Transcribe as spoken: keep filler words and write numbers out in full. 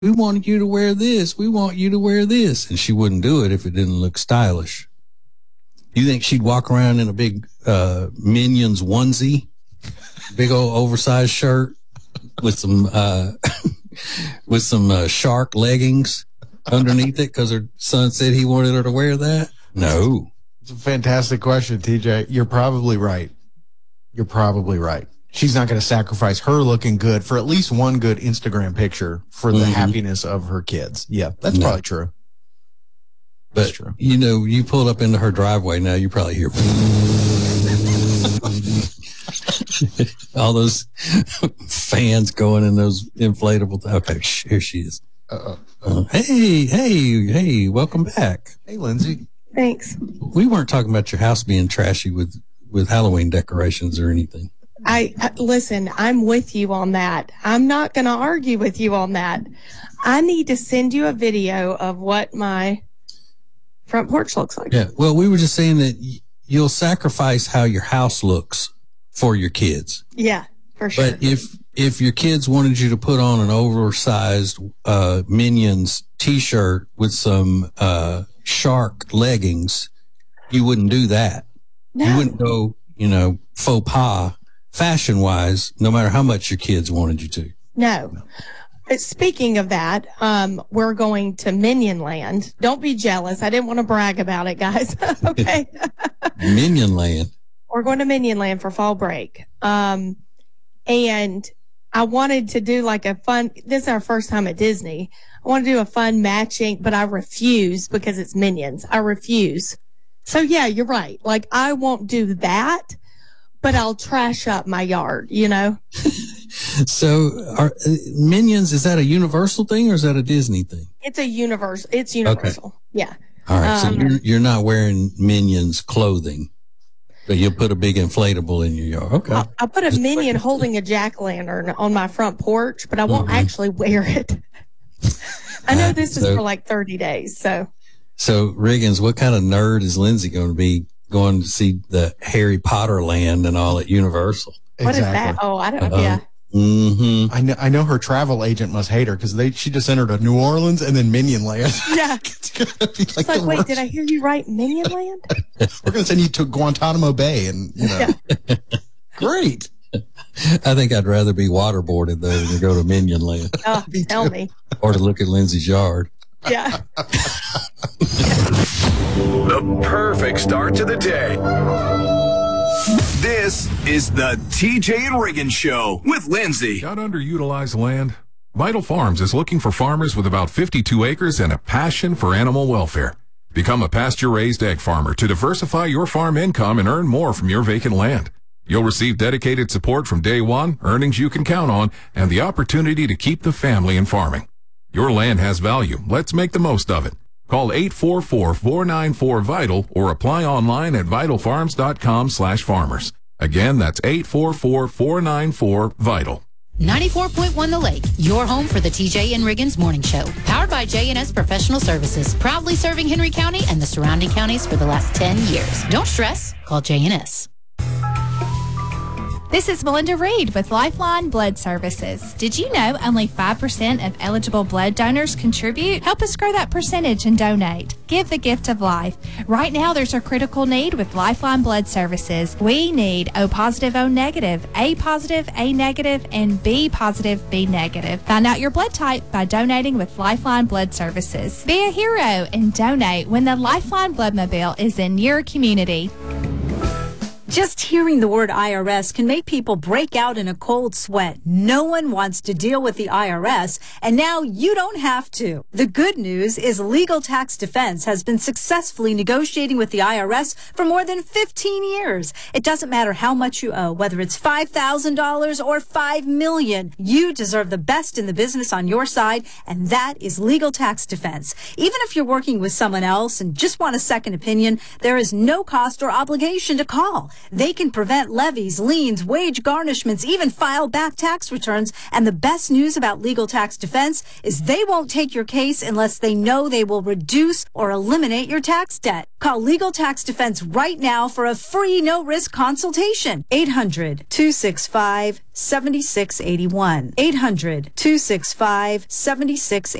we want you to wear this. We want you to wear this. And she wouldn't do it if it didn't look stylish. You think she'd walk around in a big uh, Minions onesie, big old oversized shirt with some uh, with some uh, shark leggings underneath it because her son said he wanted her to wear that? No. It's a fantastic question, T J. You're probably right. You're probably right. She's not going to sacrifice her looking good for at least one good Instagram picture for the mm-hmm. happiness of her kids. Yeah, that's no. probably true. But, that's true. You know, you pulled up into her driveway now, you probably hear all those fans going in those inflatable. Okay, here she is. Uh-oh. Uh, hey, hey, hey, welcome back. Hey, Lindsay. Thanks. We weren't talking about your house being trashy with, with Halloween decorations or anything. I, I listen, I'm with you on that. I'm not going to argue with you on that. I need to send you a video of what my front porch looks like. Yeah. Well, we were just saying that y- you'll sacrifice how your house looks for your kids. Yeah, for sure. But if, if your kids wanted you to put on an oversized, uh, Minions t-shirt with some, uh, shark leggings, you wouldn't do that. No. You wouldn't go, you know, faux pas fashion wise, no matter how much your kids wanted you to. No. Speaking of that, um, we're going to Minion Land. Don't be jealous. I didn't want to brag about it, guys. Okay. Minion Land. We're going to Minion Land for fall break. Um, and I wanted to do like a fun, this is our first time at Disney. I want to do a fun matching, but I refuse because it's Minions. I refuse. So yeah, you're right. Like I won't do that, but I'll trash up my yard, you know? So are uh, Minions, is that a Universal thing or is that a Disney thing? It's a universal. It's universal. Okay. Yeah. All right. Um, so you're, you're not wearing Minions clothing, but you'll put a big inflatable in your yard. Okay. I'll, I'll put a Minion holding a jack-o'-lantern on my front porch, but I won't mm-hmm. actually wear it. I know this is so, for like thirty days. So, so Riggins, what kind of nerd is Lindsay going to be going to see the Harry Potter land and all at Universal? What exactly. is that? Oh, I don't, uh, yeah. Mm-hmm. I know, I know her travel agent must hate her because they, she just entered a New Orleans and then Minion Land. Yeah. It's going to be like, it's like the wait, worst. Did I hear you right? Minion Land? We're going to send you to Guantanamo Bay and, you know. Yeah. Great. I think I'd rather be waterboarded though than to go to Minion Land. Oh, me tell me. Or to look at Lindsay's yard. Yeah. The perfect start to the day. This is the T J and Riggins Show with Lindsay. Got underutilized land? Vital Farms is looking for farmers with about fifty-two acres and a passion for animal welfare. Become a pasture-raised egg farmer to diversify your farm income and earn more from your vacant land. You'll receive dedicated support from day one, earnings you can count on, and the opportunity to keep the family in farming. Your land has value. Let's make the most of it. Call eight four four, four nine four, VITAL or apply online at vital farms dot com slash farmers. Again, that's eight four four, four nine four, VITAL. ninety-four point one The Lake, your home for the T J and Riggins Morning Show. Powered by J and S Professional Services. Proudly serving Henry County and the surrounding counties for the last ten years. Don't stress. Call J and S. This is Melinda Reed with Lifeline Blood Services. Did you know only five percent of eligible blood donors contribute? Help us grow that percentage and donate. Give the gift of life. Right now, there's a critical need with Lifeline Blood Services. We need O positive, O negative, A positive, A negative, and B positive, B negative. Find out your blood type by donating with Lifeline Blood Services. Be a hero and donate when the Lifeline Bloodmobile is in your community. Just hearing the word I R S can make people break out in a cold sweat. No one wants to deal with the I R S, and now you don't have to. The good news is Legal Tax Defense has been successfully negotiating with the I R S for more than fifteen years. It doesn't matter how much you owe, whether it's five thousand dollars or five million dollars. You deserve the best in the business on your side, and that is Legal Tax Defense. Even if you're working with someone else and just want a second opinion, there is no cost or obligation to call. They can prevent levies, liens, wage garnishments, even file back tax returns. And the best news about Legal Tax Defense is they won't take your case unless they know they will reduce or eliminate your tax debt. Call Legal Tax Defense right now for a free no-risk consultation. eight hundred, two six five, seven six eight one. eight hundred, two six five, seven six eight one.